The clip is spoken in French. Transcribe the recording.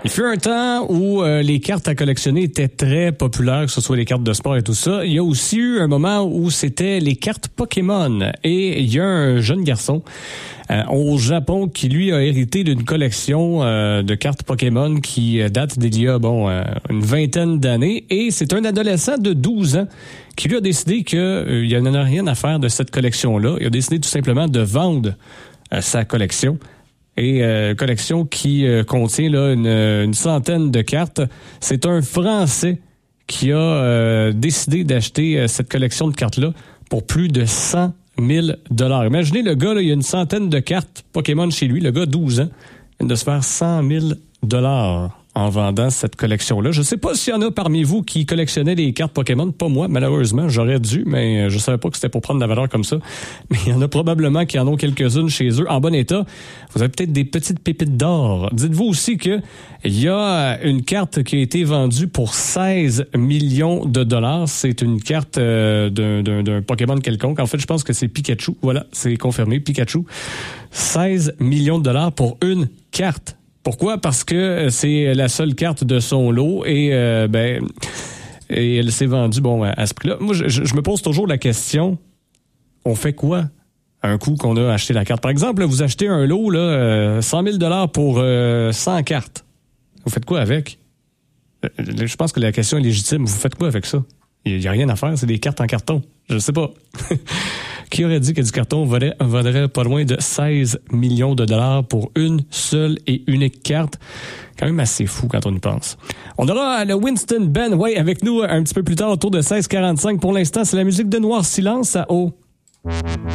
Il fut un temps où les cartes à collectionner étaient très populaires, que ce soit les cartes de sport et tout ça. Il y a aussi eu un moment où c'était les cartes Pokémon. Et il y a un jeune garçon au Japon qui, lui, a hérité d'une collection de cartes Pokémon qui date d'il y a, une vingtaine d'années. Et c'est un adolescent de 12 ans qui, lui, a décidé qu'il n'y en a rien à faire de cette collection-là. Il a décidé tout simplement de vendre sa collection. Et collection qui contient là une centaine de cartes. C'est un Français qui a décidé d'acheter cette collection de cartes-là pour plus de 100 000 $. Imaginez le gars, là, il y a une centaine de cartes Pokémon chez lui. Le gars, 12 ans, vient de se faire 100 000 $ en vendant cette collection-là. Je sais pas s'il y en a parmi vous qui collectionnaient des cartes Pokémon. Pas moi, malheureusement. J'aurais dû, mais je savais pas que c'était pour prendre de la valeur comme ça. Mais il y en a probablement qui en ont quelques-unes chez eux en bon état. Vous avez peut-être des petites pépites d'or. Dites-vous aussi que il y a une carte qui a été vendue pour 16 millions de $. C'est une carte d'un Pokémon quelconque. En fait, je pense que c'est Pikachu. Voilà, c'est confirmé, Pikachu. 16 millions de $ pour une carte. Pourquoi? Parce que c'est la seule carte de son lot et et elle s'est vendue à ce prix-là. Moi, je me pose toujours la question, on fait quoi un coup qu'on a acheté la carte? Par exemple, là, vous achetez un lot, là, 100 000 $ pour 100 cartes. Vous faites quoi avec? Je pense que la question est légitime. Vous faites quoi avec ça? Il n'y a rien à faire, c'est des cartes en carton. Je ne sais pas. Qui aurait dit que du carton vaudrait pas loin de 16 millions de $ pour une seule et unique carte? Quand même assez fou quand on y pense. On aura le Winston Benway avec nous un petit peu plus tard autour de 16h45. Pour l'instant, c'est la musique de Noir Silence à eau.